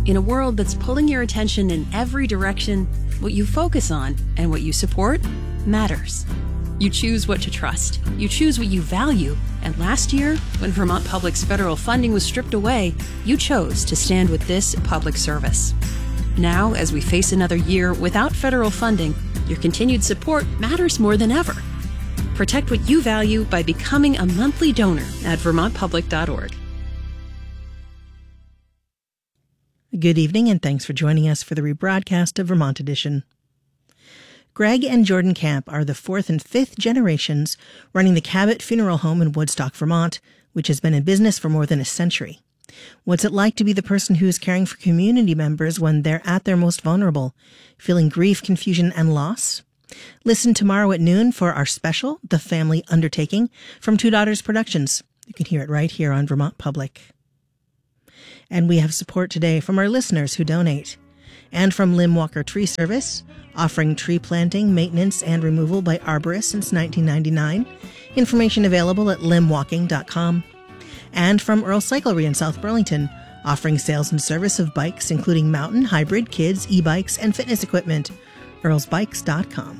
In a world that's pulling your attention in every direction, what you focus on and what you support matters. You choose what to trust. You choose what you value. And last year, when Vermont Public's federal funding was stripped away, you chose to stand with this public service. Now, as we face another year without federal funding, your continued support matters more than ever. Protect what you value by becoming a monthly donor at vermontpublic.org. Good evening, and thanks for joining us for the rebroadcast of Vermont Edition. Greg and Jordan Camp are the fourth and fifth generations running the Cabot Funeral Home in Woodstock, Vermont, which has been in business for more than a century. What's it like to be the person who is caring for community members when they're at their most vulnerable, feeling grief, confusion, and loss? Listen tomorrow at noon for our special, The Family Undertaking, from Two Daughters Productions. You can hear it right here on Vermont Public. And we have support today from our listeners who donate, and from Lim Walker Tree Service, offering tree planting, maintenance, and removal by arborists since 1999. Information available at limwalking.com. And from Earl Cyclery in South Burlington, offering sales and service of bikes, including mountain, hybrid, kids, e-bikes, and fitness equipment. earlsbikes.com.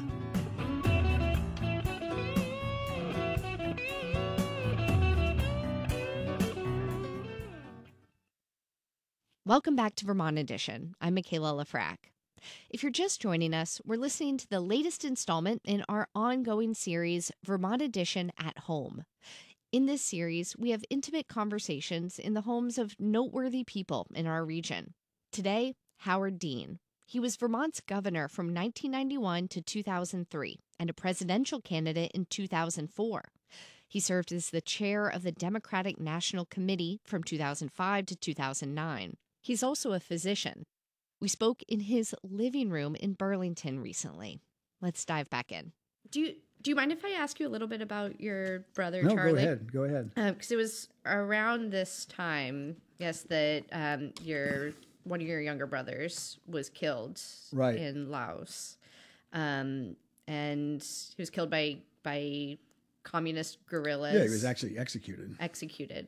Welcome back to Vermont Edition. I'm Michaela Lafrac. If you're just joining us, we're listening to the latest installment in our ongoing series, Vermont Edition at Home. In this series, we have intimate conversations in the homes of noteworthy people in our region. Today, Howard Dean. He was Vermont's governor from 1991 to 2003 and a presidential candidate in 2004. He served as the chair of the Democratic National Committee from 2005 to 2009. He's also a physician. We spoke in his living room in Burlington recently. Let's dive back in. Do you mind if I ask you a little bit about your brother, No, Charlie? Go ahead. Because it was around this time, yes, that one of your younger brothers was killed in Laos. And he was killed by communist guerrillas. Yeah, he was actually executed.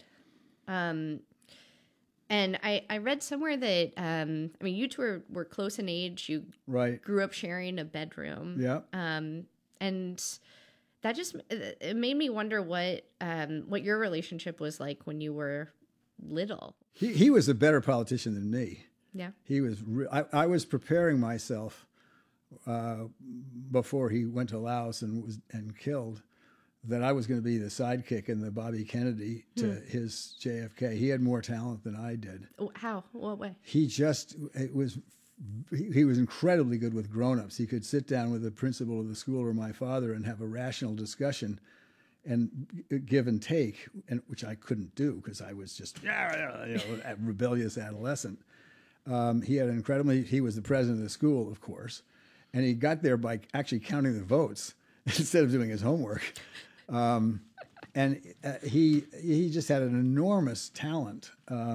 And I read somewhere that, you two were close in age. You grew up sharing a bedroom. Yeah. And that it made me wonder what your relationship was like when you were little. He was a better politician than me. Yeah. He was. I was preparing myself before he went to Laos and killed, that I was going to be the sidekick in the Bobby Kennedy to his JFK. He had more talent than I did. How? What way? He was incredibly good with grown-ups. He could sit down with the principal of the school or my father and have a rational discussion and give and take, which I couldn't do because I was just a rebellious adolescent. He was the president of the school, of course, and he got there by actually counting the votes instead of doing his homework. He just had an enormous talent.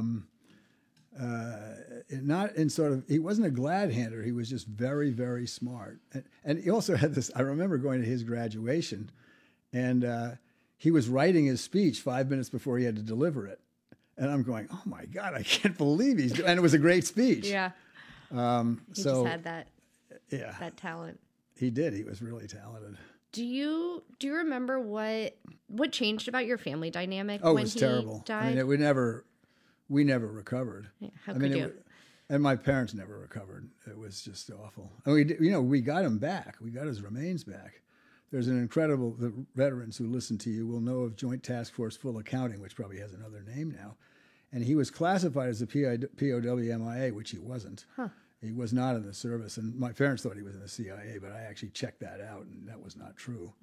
He wasn't a glad hander. He was just very, very smart. And he also had this, I remember going to his graduation, and he was writing his speech 5 minutes before he had to deliver it. And I'm going, oh my God, I can't believe he's doing, and it was a great speech. Yeah. He just had that talent. He did. He was really talented. Do you remember what changed about your family dynamic when he died? Oh, it was terrible. I mean, we never recovered. Yeah, how could you? And my parents never recovered. It was just awful. And we got him back. We got his remains back. There's an incredible, the veterans who listen to you will know of Joint Task Force Full Accounting, which probably has another name now. And he was classified as a POW MIA, which he wasn't. Huh. He was not in the service. And my parents thought he was in the CIA, but I actually checked that out, and that was not true.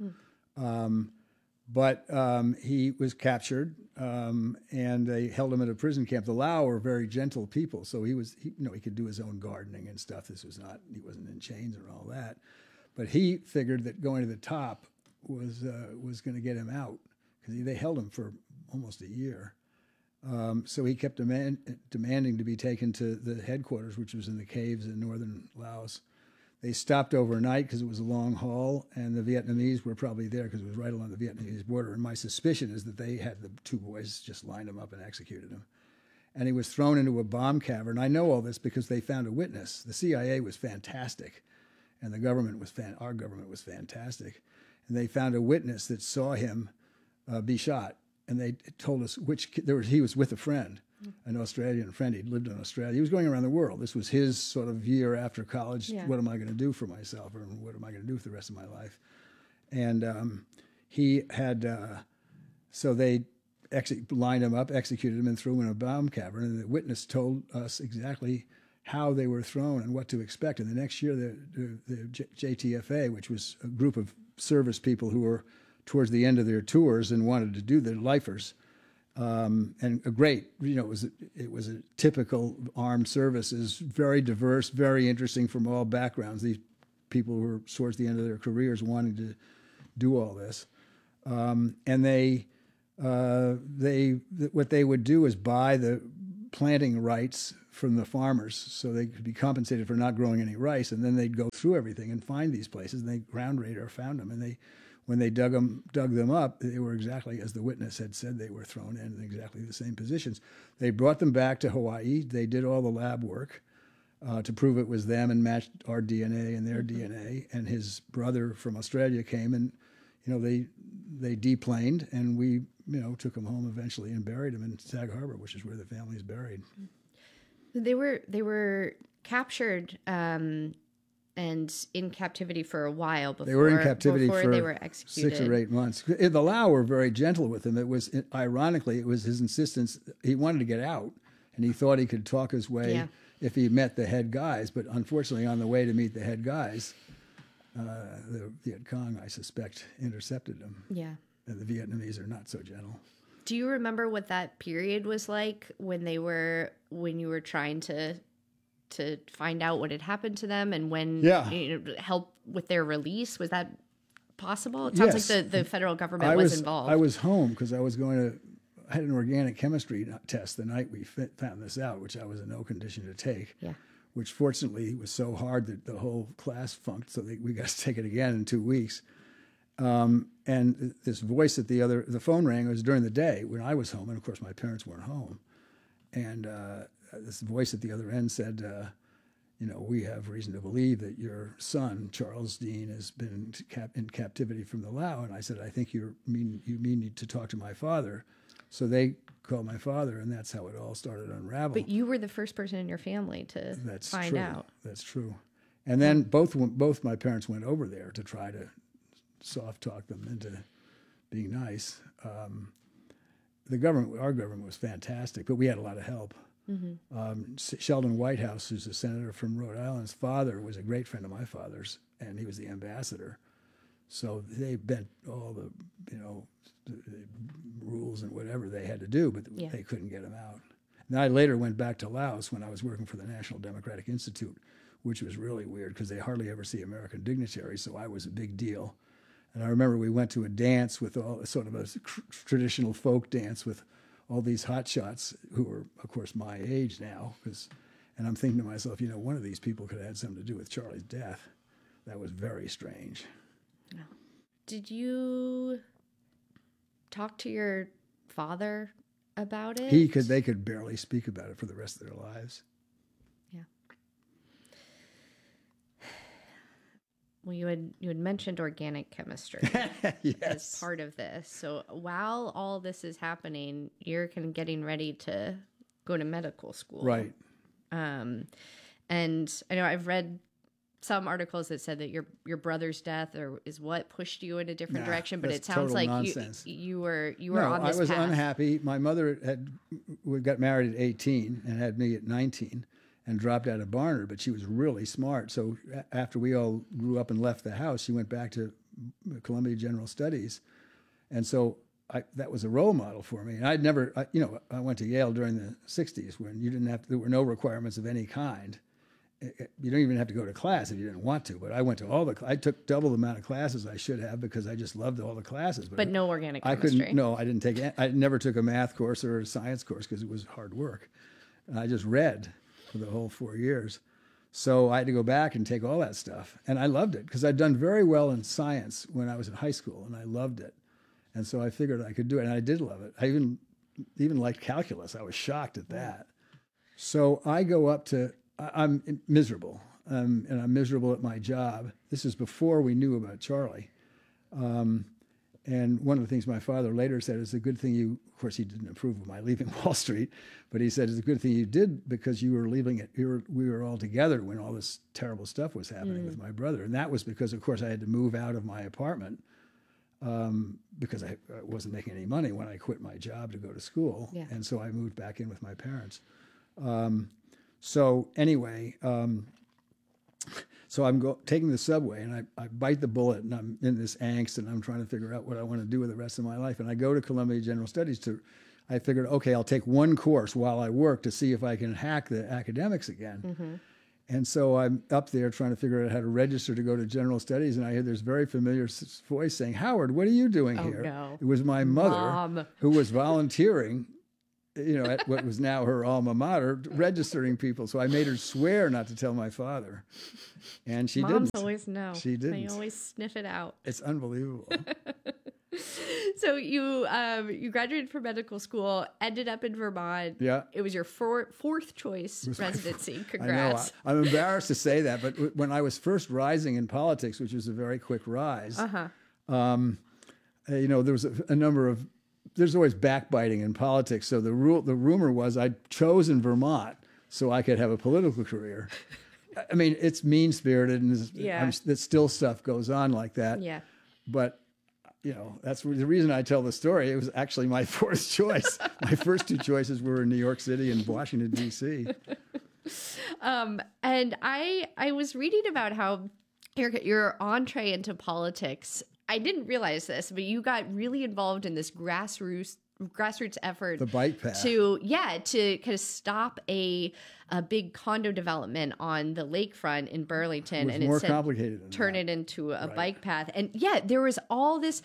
But he was captured, and they held him at a prison camp. The Lao were very gentle people, so he could do his own gardening and stuff. He wasn't in chains or all that. But he figured that going to the top was going to get him out, because they held him for almost a year. So he kept demanding to be taken to the headquarters, which was in the caves in northern Laos. They stopped overnight because it was a long haul, and the Vietnamese were probably there because it was right along the Vietnamese border. And my suspicion is that they had the two boys just lined him up and executed him. and he was thrown into a bomb cavern. I know all this because they found a witness. The CIA was fantastic, and the government was our government was fantastic, and they found a witness that saw him be shot, and they told us he was with a friend, an Australian friend. He'd lived in Australia. He was going around the world. This was his sort of year after college. Yeah. What am I going to do for myself, or what am I going to do for the rest of my life? And he had, so they lined him up, executed him, and threw him in a bomb cavern. And the witness told us exactly how they were thrown and what to expect. And the next year, the JTFA, which was a group of service people who were towards the end of their tours and wanted to do their lifers, and a great, it was a typical armed services, very diverse, very interesting from all backgrounds. These people who were towards the end of their careers wanting to do all this, and what they would do is buy the planting rights from the farmers so they could be compensated for not growing any rice, and then they'd go through everything and find these places, and they ground radar found them, and when they dug them up, they were exactly as the witness had said. They were thrown in exactly the same positions. They brought them back to Hawaii. They did all the lab work to prove it was them and matched our DNA and their DNA. And his brother from Australia came, and they deplaned, and we took him home eventually and buried him in Sag Harbor, which is where the family is buried. They were captured. And in captivity for a while before they were in captivity for they were executed. 6 or 8 months. The Lao were very gentle with him. It was ironically, it was his insistence. He wanted to get out, and he thought he could talk his way if he met the head guys. But unfortunately, on the way to meet the head guys, the Viet Cong, I suspect, intercepted him. Yeah, and the Vietnamese are not so gentle. Do you remember what that period was like when you were trying to find out what had happened to them and when help with their release? Was that possible? It sounds like the federal government was involved. I was home because I had an organic chemistry test the night we found this out, which I was in no condition to take, which fortunately was so hard that the whole class funked, so we got to take it again in 2 weeks. And this voice at the phone rang. It was during the day when I was home, and of course my parents weren't home. And this voice at the other end said, we have reason to believe that your son, Charles Dean, has been in captivity from the Lao. And I said, I think you mean to talk to my father. So they called my father, and that's how it all started to unravel. But you were the first person in your family to find out. That's true. And then both my parents went over there to try to soft talk them into being nice. Our government was fantastic, but we had a lot of help. Mm-hmm. Sheldon Whitehouse, who's a senator from Rhode Island's father, was a great friend of my father's, and he was the ambassador. So they bent all the rules and whatever they had to do, but they couldn't get him out. And I later went back to Laos when I was working for the National Democratic Institute, which was really weird because they hardly ever see American dignitaries, so I was a big deal. And I remember we went to a dance with all sort of a traditional folk dance with all these hotshots who were, of course, my age now. And I'm thinking to myself, one of these people could have had something to do with Charlie's death. That was very strange. No. Did you talk to your father about it? They could barely speak about it for the rest of their lives. Yeah. Well, you had mentioned organic chemistry as part of this. So while all this is happening, you're kind of getting ready to go to medical school. Right. And I know I've read some articles that said that your brother's death is what pushed you in a different direction, but it sounds like you were on this path. I was unhappy. My mother got married at 18 and had me at 19. And dropped out of Barnard, but she was really smart. So after we all grew up and left the house, she went back to Columbia General Studies, and so that was a role model for me. And I went to Yale during the '60s when there were no requirements of any kind. You don't even have to go to class if you didn't want to. But I went to I took double the amount of classes I should have because I just loved all the classes. But no organic chemistry. I didn't take. I never took a math course or a science course because it was hard work. And I just read for the whole 4 years. So I had to go back and take all that stuff. And I loved it because I'd done very well in science when I was in high school, and I loved it. And so I figured I could do it, and I did love it. I even even liked calculus. I was shocked at that. So I go up to, I'm miserable, and I'm miserable at my job. This is before we knew about Charlie. And one of the things my father later said is a good thing you, of course, he didn't approve of my leaving Wall Street, but he said it's a good thing you did because you were leaving it. We were all together when all this terrible stuff was happening with my brother. And that was because, of course, I had to move out of my apartment because I wasn't making any money when I quit my job to go to school. Yeah. And so I moved back in with my parents. So anyway, so I'm taking the subway, and I bite the bullet, and I'm in this angst, and I'm trying to figure out what I want to do with the rest of my life. And I go to Columbia General Studies I figured, okay, I'll take one course while I work to see if I can hack the academics again. Mm-hmm. And so I'm up there trying to figure out how to register to go to General Studies, and I hear this very familiar voice saying, "Howard, what are you doing here?" No. It was my mother, Mom. who was volunteering, at what was now her alma mater, registering people. So I made her swear not to tell my father, and she Moms didn't. always know. She didn't. They always sniff it out. It's unbelievable. So you graduated from medical school, ended up in Vermont. Yeah. It was your fourth choice residency. I Congrats. know. I'm embarrassed to say that, but when I was first rising in politics, which was a very quick rise, there was a number of. There's always backbiting in politics. So the rumor was I'd chosen Vermont so I could have a political career. I mean, it's mean-spirited, and that still stuff goes on like that. Yeah. But that's the reason I tell the story. It was actually my fourth choice. My first two choices were in New York City and Washington, D.C. And I was reading about how your entree into politics. I didn't realize this, but you got really involved in this grassroots effort, the bike path, to kind of stop a big condo development on the lakefront in Burlington, and more complicated than turn that. it into a bike path. And there was all this.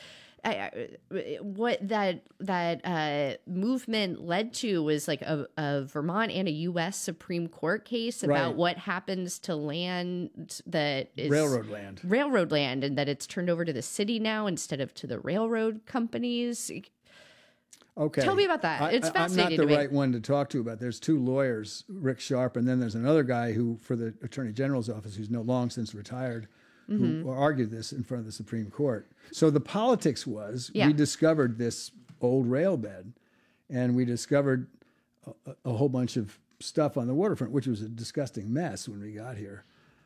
What that movement led to was like a Vermont and a U.S. Supreme Court case about what happens to land that is railroad land, and that it's turned over to the city now instead of to the railroad companies. Okay, tell me about that. It's fascinating. I'm not the right one to talk to about. There's two lawyers, Rick Sharp, and then there's another guy who, for the Attorney General's office, who's long since retired, who argued this in front of the Supreme Court. So the politics was, we discovered this old rail bed, and we discovered a whole bunch of stuff on the waterfront, which was a disgusting mess when we got here.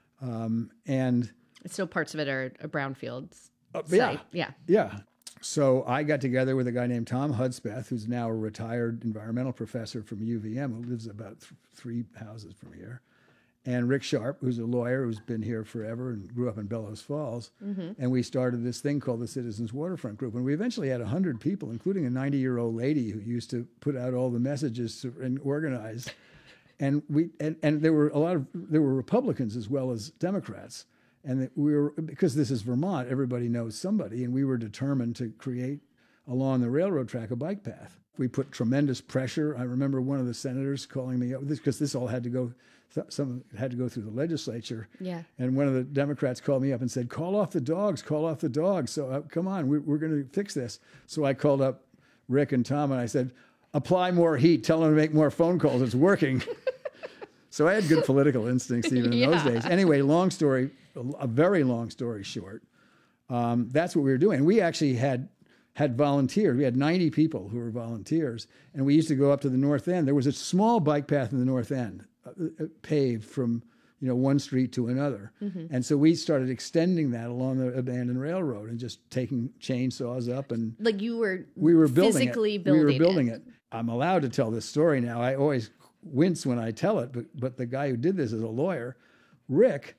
And still parts of it are brownfields. Yeah. So I got together with a guy named Tom Hudspeth, who's now a retired environmental professor from UVM, who lives about 3 houses from here, and Rick Sharp, who's a lawyer who's been here forever and grew up in Bellows Falls. And we started this thing called the Citizens Waterfront Group. And we eventually had 100 people, including a 90-year-old lady who used to put out all the messages and organize. And there were there were Republicans as well as Democrats. And because this is Vermont, everybody knows somebody, and we were determined to create along the railroad track a bike path. We put tremendous pressure. I remember one of the senators calling me up because this all had to go. Some had to go through the legislature. Yeah. And one of the Democrats called me up and said, "Call off the dogs. Call off the dogs." So come on, we're going to fix this. So I called up Rick and Tom and I said, "Apply more heat. Tell them to make more phone calls. It's working." So I had good political instincts even in those days. Anyway, a very long story short, that's what we were doing. We actually had volunteers. We had 90 people who were volunteers, and we used to go up to the north end. There was a small bike path in the north end, paved from one street to another. And so we started extending that along the abandoned railroad and just taking chainsaws up and like we were physically building it. I'm allowed to tell this story now. I always wince when I tell it, but the guy who did this is a lawyer. Rick,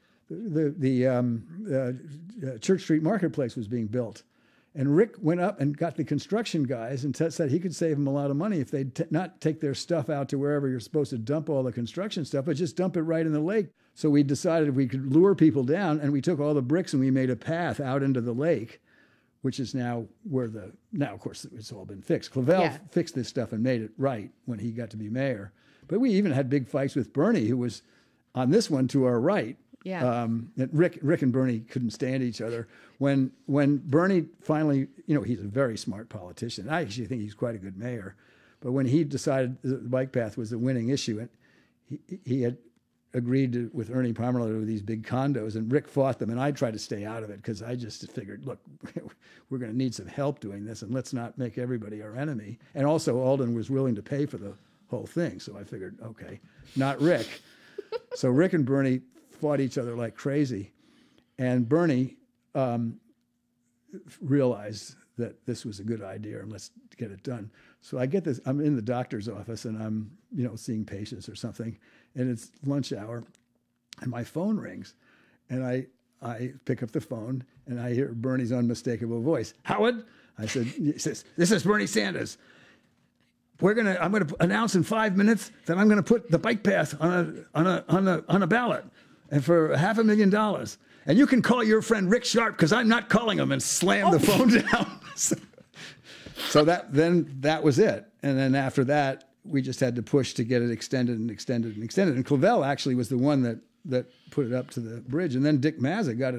the Church Street Marketplace was being built. And Rick went up and got the construction guys and said he could save them a lot of money if they'd not take their stuff out to wherever you're supposed to dump all the construction stuff, but just dump it right in the lake. So we decided we could lure people down, and we took all the bricks and we made a path out into the lake, which is now now of course it's all been fixed. Clavell fixed this stuff and made it right when he got to be mayor. But we even had big fights with Bernie, who was on this one to our right. Yeah. Rick and Bernie couldn't stand each other. When Bernie finally, he's a very smart politician. I actually think he's quite a good mayor. But when he decided the bike path was the winning issue, and he had agreed with Ernie Pomerleau to these big condos, and Rick fought them, and I tried to stay out of it because I just figured, look, we're going to need some help doing this, and let's not make everybody our enemy. And also Alden was willing to pay for the whole thing, so I figured, okay, not Rick. So Rick and Bernie fought each other like crazy, and Bernie realized that this was a good idea and let's get it done. So I get this, I'm in the doctor's office and I'm, seeing patients or something, and it's lunch hour and my phone rings, and I pick up the phone and I hear Bernie's unmistakable voice. Howard, he says, this is Bernie Sanders. I'm going to announce in 5 minutes that I'm going to put the bike path on a ballot, and for $500,000. And you can call your friend Rick Sharp because I'm not calling him, and slam the phone down. So that was it. And then after that, we just had to push to get it extended and extended and extended. And Clavel actually was the one that put it up to the bridge. And then Dick Mazza got it